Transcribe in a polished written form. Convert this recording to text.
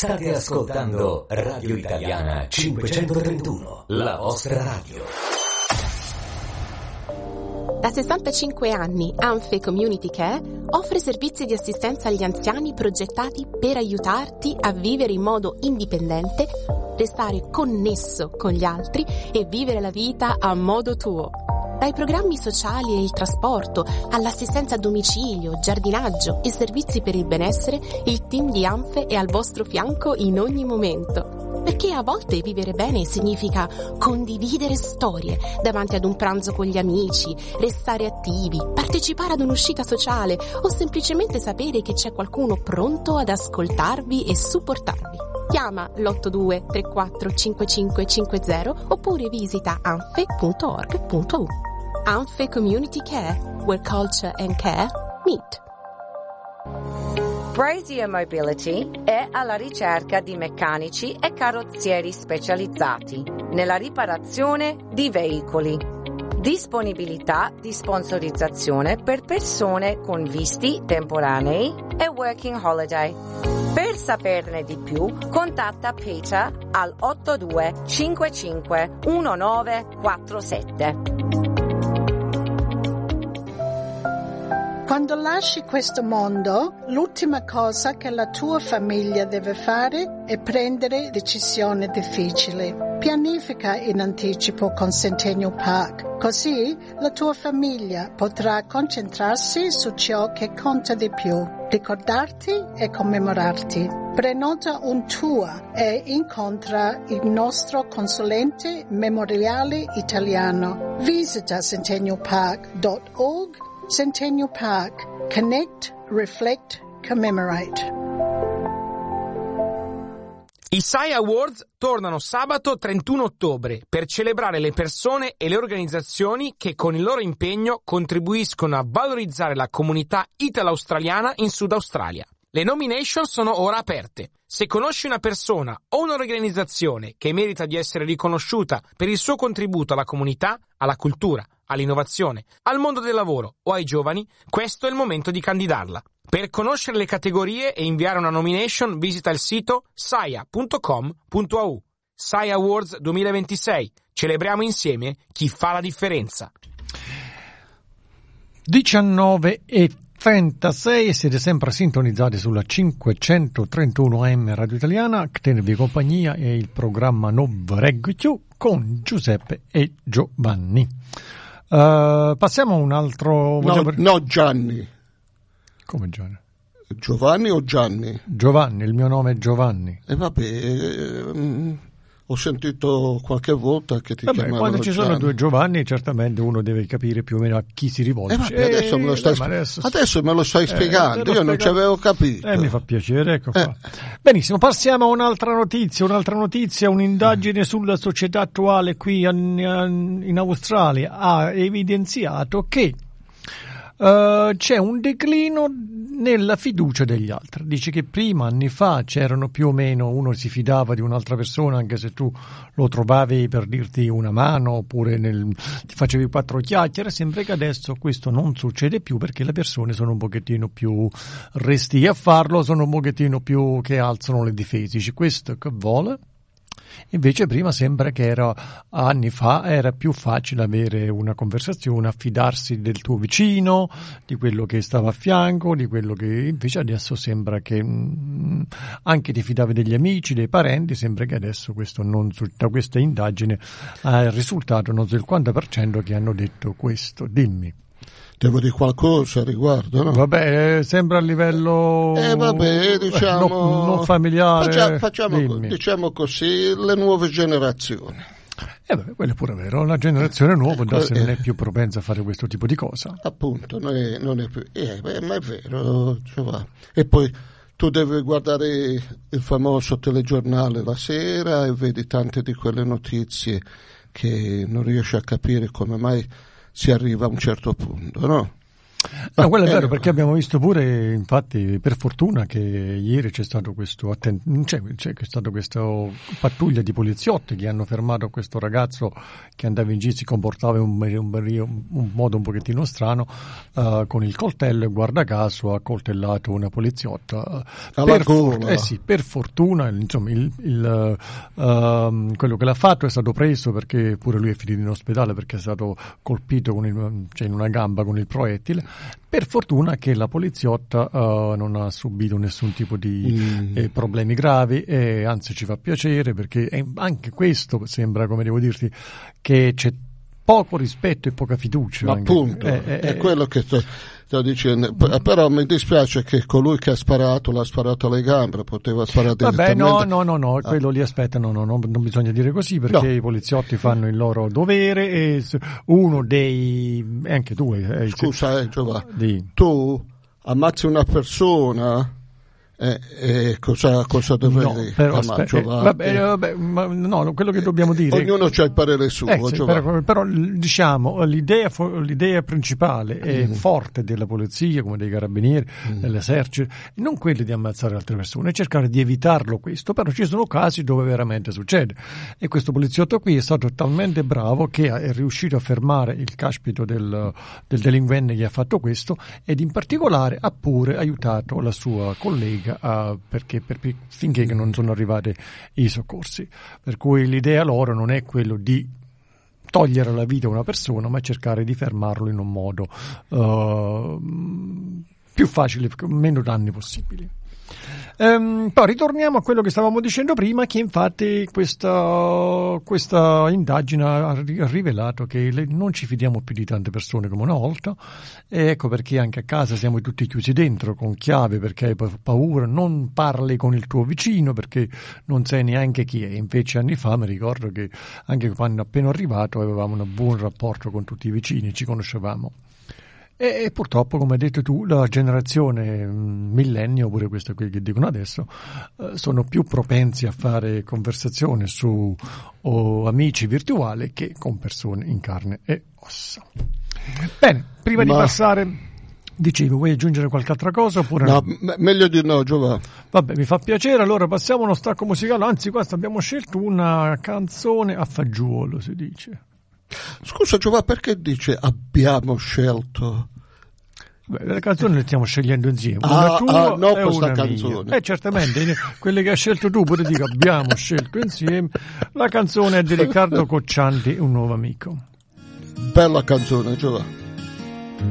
State ascoltando Radio Italiana 531, la vostra radio. Da 65 anni Anfe Community Care offre servizi di assistenza agli anziani progettati per aiutarti a vivere in modo indipendente, restare connesso con gli altri e vivere la vita a modo tuo. Dai programmi sociali e il trasporto, all'assistenza a domicilio, giardinaggio e servizi per il benessere, il team di Anfe è al vostro fianco in ogni momento. Perché a volte vivere bene significa condividere storie davanti ad un pranzo con gli amici, restare attivi, partecipare ad un'uscita sociale o semplicemente sapere che c'è qualcuno pronto ad ascoltarvi e supportarvi. Chiama l'82 34 5550 oppure visita anfe.org.u. Anfe Community Care, where culture and care meet. Brazier Mobility è alla ricerca di meccanici e carrozzieri specializzati nella riparazione di veicoli. Disponibilità di sponsorizzazione per persone con visti temporanei e working holiday. Per saperne di più, contatta Peter al 82 55 1947. Quando lasci questo mondo, l'ultima cosa che la tua famiglia deve fare è prendere decisioni difficili. Pianifica in anticipo con Centennial Park, così la tua famiglia potrà concentrarsi su ciò che conta di più, ricordarti e commemorarti. Prenota un tour e incontra il nostro consulente memoriale italiano. Visita centennialpark.org. Centennial Park. Connect, Reflect, Commemorate. I SAI Awards tornano sabato 31 ottobre per celebrare le persone e le organizzazioni che con il loro impegno contribuiscono a valorizzare la comunità italo-australiana in Sud Australia. Le nomination sono ora aperte. Se conosci una persona o un'organizzazione che merita di essere riconosciuta per il suo contributo alla comunità, alla cultura, all'innovazione, al mondo del lavoro o ai giovani, questo è il momento di candidarla. Per conoscere le categorie e inviare una nomination visita il sito saia.com.au. SAI Awards 2026. Celebriamo insieme chi fa la differenza. 19:36, siete sempre sintonizzati sulla 531 AM Radio Italiana. Tenervi compagnia è il programma Nov Reggiu con Giuseppe e Giovanni. Passiamo a un altro... No, Gianni. Come Gianni? Giovanni o Gianni? Giovanni, il mio nome è Giovanni. E vabbè, ho sentito qualche volta che ti chiamavano quando ci sono Gianni. due Giovanni, certamente uno deve capire più o meno a chi si rivolge. Adesso me lo stai spiegando, io non ci avevo capito. Mi fa piacere, ecco qua. Benissimo, passiamo a un'altra notizia, un'indagine sulla società attuale qui in Australia ha evidenziato che c'è un declino nella fiducia degli altri. Dice che prima, anni fa, c'erano più o meno, uno si fidava di un'altra persona anche se tu lo trovavi per dirti una mano oppure ti facevi quattro chiacchiere. Sembra che adesso questo non succede più perché le persone sono un pochettino più restie a farlo, sono un pochettino più che alzano le difese. Dice questo che vuole? Invece prima sembra che anni fa era più facile avere una conversazione, affidarsi del tuo vicino, di quello che stava a fianco, di quello che invece adesso sembra che anche ti fidavi degli amici, dei parenti. Sembra che adesso questo da questa indagine ha risultato non so il 50% che hanno detto questo. Dimmi. Devo dire qualcosa a riguardo, no? Vabbè, sembra a livello diciamo non familiare. Diciamo così, le nuove generazioni. Quello è pure vero, la generazione nuova non è più propensa a fare questo tipo di cosa. Appunto, non è più. Ma è vero, Giovanni. E poi tu devi guardare il famoso telegiornale la sera e vedi tante di quelle notizie che non riesci a capire come mai si arriva a un certo punto, no? No, quello è vero, perché abbiamo visto pure, infatti, per fortuna che ieri c'è stato c'è stato questa pattuglia di poliziotti che hanno fermato questo ragazzo che andava in giro, si comportava in un modo un pochettino strano, con il coltello, e guarda caso ha coltellato una poliziotta. Per fortuna, insomma, quello che l'ha fatto è stato preso, perché pure lui è finito in ospedale perché è stato colpito in una gamba con il proiettile. Per fortuna che la poliziotta non ha subito nessun tipo di problemi gravi, e anzi ci fa piacere, perché anche questo sembra, come devo dirti, che c'è poco rispetto e poca fiducia. Ma appunto, è quello che sto dicendo. Però mi dispiace che colui che ha sparato l'ha sparato alle gambe, poteva sparare direttamente. No, quello lì aspetta, non bisogna dire così, perché i poliziotti fanno il loro dovere, e uno dei... anche tu... Scusa, Giovanni, tu ammazzi una persona... cosa dovrei dire? No, quello che dobbiamo dire, ognuno c'ha il parere suo, però diciamo l'idea principale è forte della polizia, come dei carabinieri, dell'esercito, non quella di ammazzare altre persone, è cercare di evitarlo questo. Però ci sono casi dove veramente succede, e questo poliziotto qui è stato talmente bravo che è riuscito a fermare il caspito del delinquente che ha fatto questo, ed in particolare ha pure aiutato la sua collega finché non sono arrivati i soccorsi. Per cui l'idea loro non è quello di togliere la vita a una persona, ma cercare di fermarlo in un modo più facile, meno danni possibili. Poi ritorniamo a quello che stavamo dicendo prima, che infatti questa indagine ha rivelato che non ci fidiamo più di tante persone come una volta, e ecco perché anche a casa siamo tutti chiusi dentro con chiave, perché hai paura, non parli con il tuo vicino perché non sai neanche chi è. Invece anni fa mi ricordo che anche quando appena arrivato avevamo un buon rapporto con tutti i vicini, ci conoscevamo. E purtroppo, come hai detto tu, la generazione millennio, oppure questa qui che dicono adesso, sono più propensi a fare conversazione su amici virtuali che con persone in carne e ossa. Bene, prima di passare, dicevo, vuoi aggiungere qualche altra cosa oppure no? Meglio di no, Giovanni. Vabbè, mi fa piacere. Allora passiamo a uno stacco musicale, anzi questo abbiamo scelto una canzone a fagiolo, si dice. Scusa Giovanni, perché dice abbiamo scelto? Beh, le canzoni le stiamo scegliendo insieme, una tua no, e questa una canzone. mia. Certamente, quelle che hai scelto tu, pure dico abbiamo scelto insieme. La canzone è di Riccardo Coccianti, Un nuovo amico. Bella canzone, Giovanni.